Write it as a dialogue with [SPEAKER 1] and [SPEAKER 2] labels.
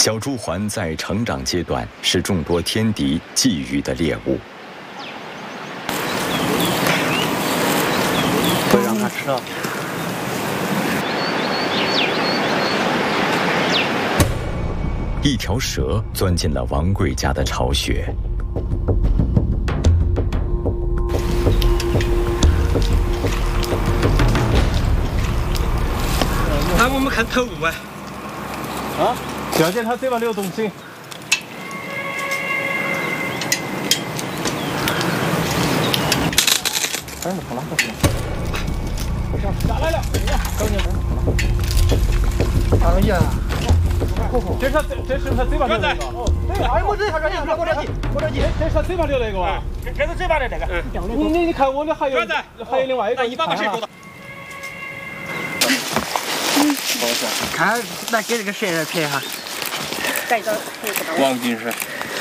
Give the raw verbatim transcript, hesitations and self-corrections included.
[SPEAKER 1] 小朱鹮在成长阶段是众多天敌觊觎的猎物。
[SPEAKER 2] 会让它吃到。
[SPEAKER 1] 一条蛇钻进了王贵家的巢穴。
[SPEAKER 3] 那我们看头部啊。
[SPEAKER 2] 啊，小见它嘴巴流东西。哎，你跑哪去了？下来了，高点哎呀，这是他这这是他嘴巴流的一个。哦，哎，我这下这样，我这急，我这急，这是他嘴巴流的一个吧？这这是嘴巴的这个。你你你看我的还有还有另外一个，
[SPEAKER 3] 一把把谁勾到？
[SPEAKER 4] 看，咱给这个谁来拍一下？
[SPEAKER 5] 带着
[SPEAKER 4] 王军是。